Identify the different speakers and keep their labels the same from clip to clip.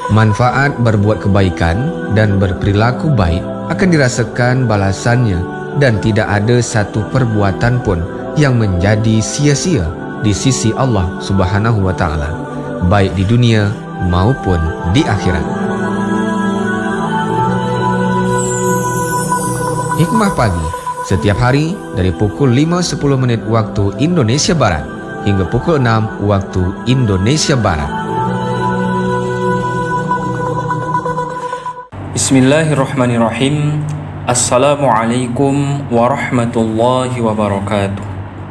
Speaker 1: Manfaat berbuat kebaikan dan berperilaku baik akan dirasakan balasannya dan tidak ada satu perbuatan pun yang menjadi sia-sia di sisi Allah Subhanahu wa taala, baik di dunia maupun di akhirat. Hikmah pagi setiap hari dari pukul 5.10 waktu Indonesia Barat hingga pukul 6 waktu Indonesia Barat.
Speaker 2: Bismillahirrahmanirrahim. Assalamualaikum warahmatullahi wabarakatuh.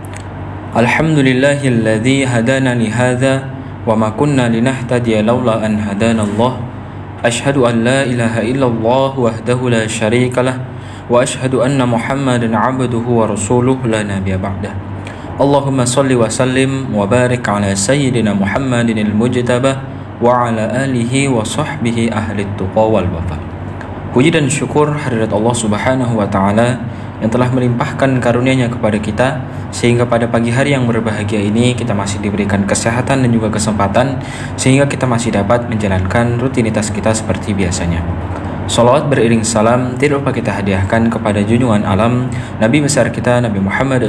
Speaker 2: Alhamdulillahilladzi hadana li hadza wa ma kunna linahtadiya laula an hadana Allah. Asyhadu an la ilaha illallah wahdahu la syarikalah wa asyhadu anna Muhammadan 'abduhu wa rasuluhu la nabiyya ba'dah. Allahumma shalli wa sallim wa barik ala sayyidina Muhammadin al-mujtaba wa ala alihi wa sahbihi ahli tuqa wal wafa. Puji dan syukur hadirat Allah Subhanahu wa taala yang telah melimpahkan karunia-Nya kepada kita sehingga pada pagi hari yang berbahagia ini kita masih diberikan kesehatan dan juga kesempatan sehingga kita masih dapat menjalankan rutinitas kita seperti biasanya. Salawat beriring salam tidak lupa kita hadiahkan kepada junjungan alam Nabi besar kita Nabi Muhammad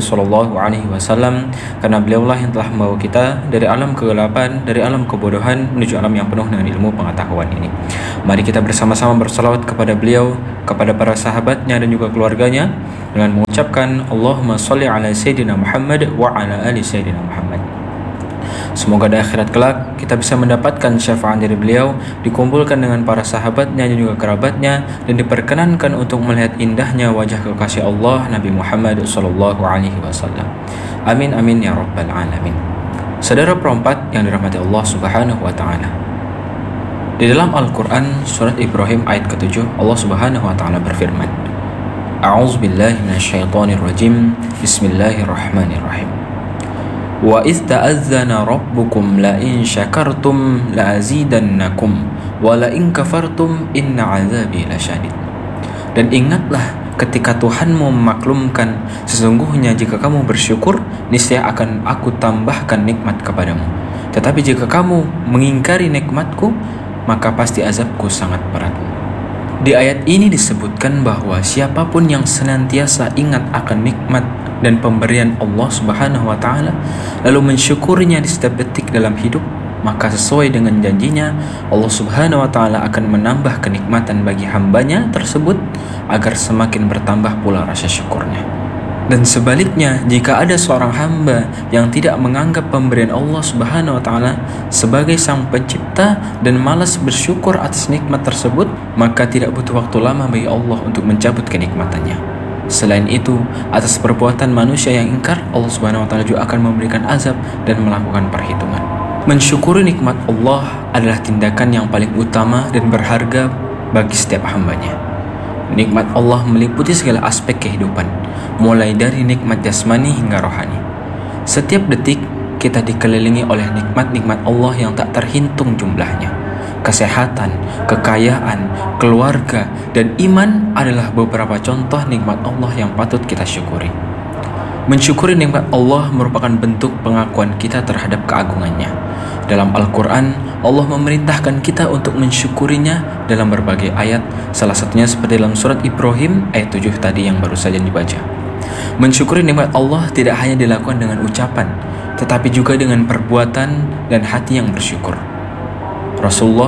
Speaker 2: SAW, karena beliaulah yang telah membawa kita dari alam kegelapan, dari alam kebodohan menuju alam yang penuh dengan ilmu pengetahuan ini. Mari kita bersama-sama bersalawat kepada beliau, kepada para sahabatnya dan juga keluarganya dengan mengucapkan Allahumma sholli ala sayyidina Muhammad wa ala ali sayyidina Muhammad. Semoga di akhirat kelak kita bisa mendapatkan syafaat dari beliau, dikumpulkan dengan para sahabatnya dan juga kerabatnya, dan diperkenankan untuk melihat indahnya wajah kekasih Allah Nabi Muhammad SAW. Amin amin ya rabbal alamin. Saudara perempat yang dirahmati Allah Subhanahu wa taala, di dalam Al-Quran surat Ibrahim ayat ke-7 Allah Subhanahu wa taala berfirman, A'udzubillahi minasyaitonirrajim. Bismillahirrahmanirrahim. Wa idz ta'azzana rabbukum la in syakartum la azidannakum wa la in kafartum inna 'adzabi lasyadid. Dan ingatlah ketika Tuhanmu memaklumkan, sesungguhnya jika kamu bersyukur niscaya akan aku tambahkan nikmat kepadamu, tetapi jika kamu mengingkari nikmatku maka pasti azabku sangat berat. Di ayat ini disebutkan bahwa siapapun yang senantiasa ingat akan nikmat dan pemberian Allah Subhanahu wa taala lalu mensyukurinya di setiap detik dalam hidup, maka sesuai dengan janjinya Allah Subhanahu wa taala akan menambah kenikmatan bagi hambanya tersebut agar semakin bertambah pula rasa syukurnya. Dan sebaliknya, jika ada seorang hamba yang tidak menganggap pemberian Allah Subhanahu wa taala sebagai sang pencipta dan malas bersyukur atas nikmat tersebut, maka tidak butuh waktu lama bagi Allah untuk mencabut kenikmatannya. Selain itu, atas perbuatan manusia yang ingkar, Allah Subhanahu wa taala juga akan memberikan azab dan melakukan perhitungan. Mensyukuri nikmat Allah adalah tindakan yang paling utama dan berharga bagi setiap hambanya. Nikmat Allah meliputi segala aspek kehidupan, mulai dari nikmat jasmani hingga rohani. Setiap detik kita dikelilingi oleh nikmat-nikmat Allah yang tak terhitung jumlahnya. Kesehatan, kekayaan, keluarga, dan iman adalah beberapa contoh nikmat Allah yang patut kita syukuri. Mensyukuri nikmat Allah merupakan bentuk pengakuan kita terhadap keagungannya. Dalam Al-Quran, Allah memerintahkan kita untuk mensyukurinya dalam berbagai ayat, salah satunya seperti dalam surat Ibrahim ayat 7 tadi yang baru saja dibaca. Mensyukuri nikmat Allah tidak hanya dilakukan dengan ucapan, tetapi juga dengan perbuatan dan hati yang bersyukur. Rasulullah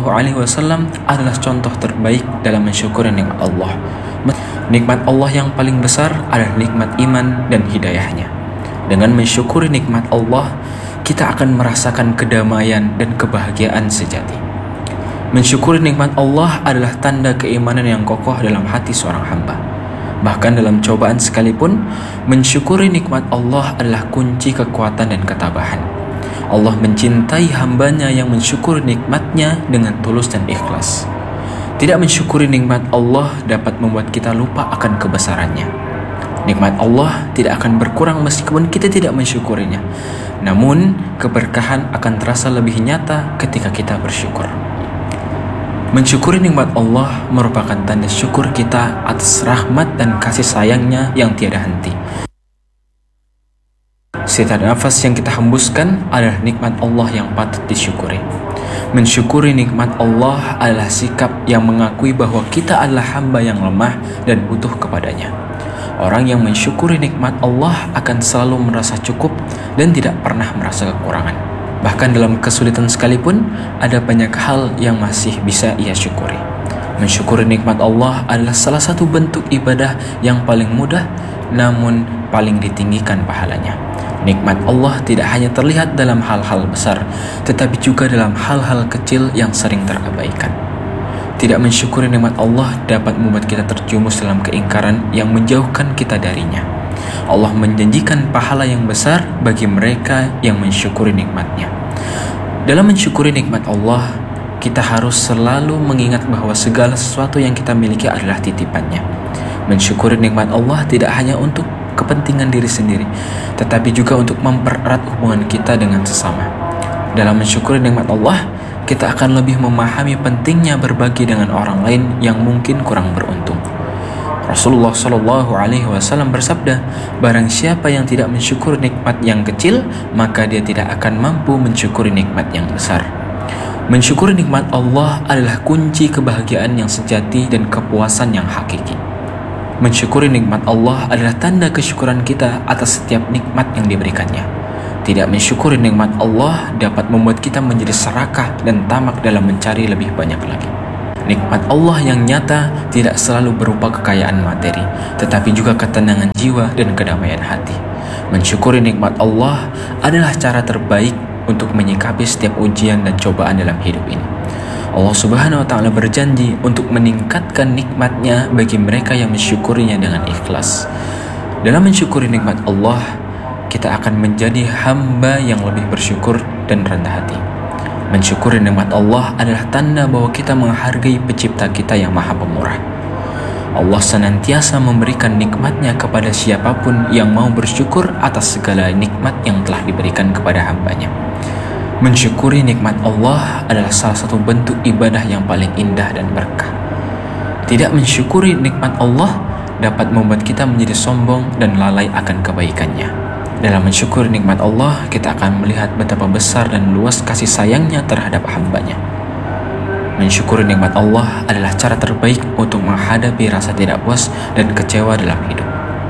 Speaker 2: SAW adalah contoh terbaik dalam mensyukuri nikmat Allah. Nikmat Allah yang paling besar adalah nikmat iman dan hidayahnya. Dengan mensyukuri nikmat Allah, kita akan merasakan kedamaian dan kebahagiaan sejati. Mensyukuri nikmat Allah adalah tanda keimanan yang kokoh dalam hati seorang hamba. Bahkan dalam cobaan sekalipun, mensyukuri nikmat Allah adalah kunci kekuatan dan ketabahan. Allah mencintai hambanya yang mensyukuri nikmatnya dengan tulus dan ikhlas. Tidak mensyukuri nikmat Allah dapat membuat kita lupa akan kebesarannya. Nikmat Allah tidak akan berkurang meskipun kita tidak mensyukurinya. Namun, keberkahan akan terasa lebih nyata ketika kita bersyukur. Mensyukuri nikmat Allah merupakan tanda syukur kita atas rahmat dan kasih sayangnya yang tiada henti. Setiap nafas yang kita hembuskan adalah nikmat Allah yang patut disyukuri. Mensyukuri nikmat Allah adalah sikap yang mengakui bahwa kita adalah hamba yang lemah dan butuh kepadanya. Orang yang mensyukuri nikmat Allah akan selalu merasa cukup dan tidak pernah merasa kekurangan. Bahkan dalam kesulitan sekalipun, ada banyak hal yang masih bisa ia syukuri. Mensyukuri nikmat Allah adalah salah satu bentuk ibadah yang paling mudah namun paling ditinggikan pahalanya. Nikmat Allah tidak hanya terlihat dalam hal-hal besar, tetapi juga dalam hal-hal kecil yang sering terabaikan. Tidak mensyukuri nikmat Allah dapat membuat kita terjumus dalam keingkaran yang menjauhkan kita darinya. Allah menjanjikan pahala yang besar bagi mereka yang mensyukuri nikmat-Nya. Dalam mensyukuri nikmat Allah, kita harus selalu mengingat bahwa segala sesuatu yang kita miliki adalah titipan-Nya. Mensyukuri nikmat Allah tidak hanya untuk kepentingan diri sendiri, tetapi juga untuk mempererat hubungan kita dengan sesama. Dalam mensyukuri nikmat Allah, kita akan lebih memahami pentingnya berbagi dengan orang lain yang mungkin kurang beruntung. Rasulullah SAW bersabda, barang siapa yang tidak mensyukuri nikmat yang kecil, maka dia tidak akan mampu mensyukuri nikmat yang besar. Mensyukuri nikmat Allah adalah kunci kebahagiaan yang sejati dan kepuasan yang hakiki. Mensyukuri nikmat Allah adalah tanda kesyukuran kita atas setiap nikmat yang diberikannya. Tidak mensyukuri nikmat Allah dapat membuat kita menjadi serakah dan tamak dalam mencari lebih banyak lagi. Nikmat Allah yang nyata tidak selalu berupa kekayaan materi, tetapi juga ketenangan jiwa dan kedamaian hati. Mensyukuri nikmat Allah adalah cara terbaik untuk menyikapi setiap ujian dan cobaan dalam hidup ini. Allah Subhanahu wa Ta'ala berjanji untuk meningkatkan nikmat-Nya bagi mereka yang mensyukurinya dengan ikhlas. Dalam mensyukuri nikmat Allah, kita akan menjadi hamba yang lebih bersyukur dan rendah hati. Mensyukuri nikmat Allah adalah tanda bahwa kita menghargai pencipta kita yang maha pemurah. Allah senantiasa memberikan nikmat-Nya kepada siapapun yang mau bersyukur atas segala nikmat yang telah diberikan kepada hamba-Nya. Mensyukuri nikmat Allah adalah salah satu bentuk ibadah yang paling indah dan berkah. Tidak mensyukuri nikmat Allah dapat membuat kita menjadi sombong dan lalai akan kebaikan-Nya. Dalam mensyukuri nikmat Allah, kita akan melihat betapa besar dan luas kasih sayang-Nya terhadap hamba-Nya. Mensyukuri nikmat Allah adalah cara terbaik untuk menghadapi rasa tidak puas dan kecewa dalam hidup.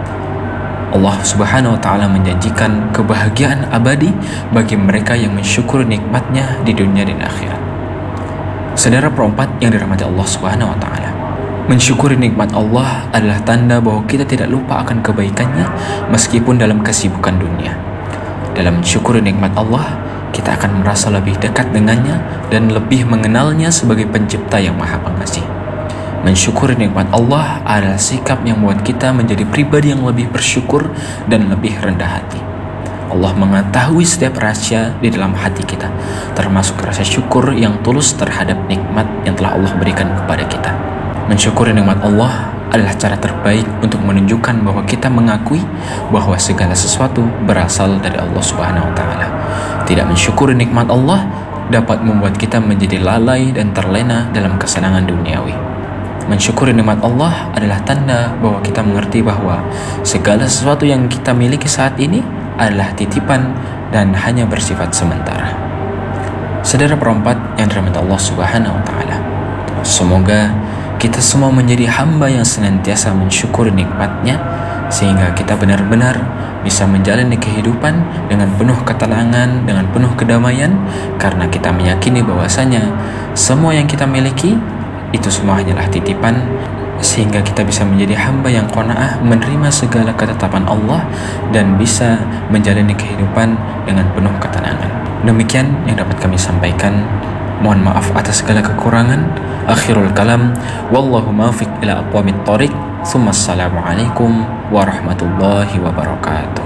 Speaker 2: Allah Subhanahu wa Ta'ala menjanjikan kebahagiaan abadi bagi mereka yang mensyukuri nikmat-Nya di dunia dan akhirat. Saudara perempat yang dirahmati Allah Subhanahu wa Ta'ala, mensyukuri nikmat Allah adalah tanda bahwa kita tidak lupa akan kebaikan-Nya meskipun dalam kesibukan dunia. Dalam mensyukuri nikmat Allah, kita akan merasa lebih dekat dengannya dan lebih mengenalnya sebagai pencipta yang maha pengasih. Mensyukuri nikmat Allah adalah sikap yang membuat kita menjadi pribadi yang lebih bersyukur dan lebih rendah hati. Allah mengetahui setiap rahasia di dalam hati kita, termasuk rasa syukur yang tulus terhadap nikmat yang telah Allah berikan kepada kita. Mensyukuri nikmat Allah adalah cara terbaik untuk menunjukkan bahwa kita mengakui bahwa segala sesuatu berasal dari Allah Subhanahu wa Ta'ala. Tidak mensyukuri nikmat Allah dapat membuat kita menjadi lalai dan terlena dalam kesenangan duniawi. Mensyukuri nikmat Allah adalah tanda bahwa kita mengerti bahwa segala sesuatu yang kita miliki saat ini adalah titipan dan hanya bersifat sementara. Saudara perempat yang dirahmati Allah Subhanahu wa Ta'ala, semoga kita semua menjadi hamba yang senantiasa mensyukuri nikmat-Nya sehingga kita benar-benar bisa menjalani kehidupan dengan penuh ketenangan, dengan penuh kedamaian, karena kita meyakini bahwasanya semua yang kita miliki itu semua hanyalah titipan, sehingga kita bisa menjadi hamba yang qanaah menerima segala ketetapan Allah dan bisa menjalani kehidupan dengan penuh ketenangan. Demikian yang dapat kami sampaikan. Mohon maaf atas segala kekurangan. Akhirul kalam, wallahu muwaffiq ila aqwamit thoriq. Assalamualaikum warahmatullahi wabarakatuh.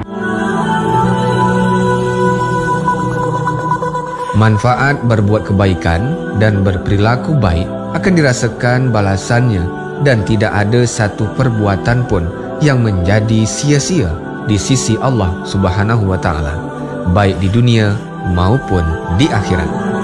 Speaker 1: Manfaat berbuat kebaikan dan berperilaku baik akan dirasakan balasannya, dan tidak ada satu perbuatan pun yang menjadi sia-sia di sisi Allah Subhanahu wa Ta'ala, baik di dunia maupun di akhirat.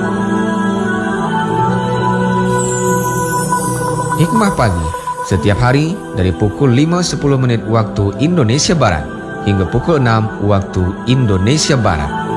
Speaker 1: Hikmah Pagi, setiap hari dari pukul 5.10 waktu Indonesia Barat hingga pukul 6 waktu Indonesia Barat.